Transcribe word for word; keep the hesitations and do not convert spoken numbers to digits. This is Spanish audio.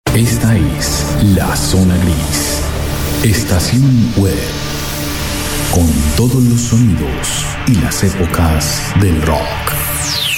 Esta es La Zona Gris, estación web, con todos los sonidos y las épocas del rock.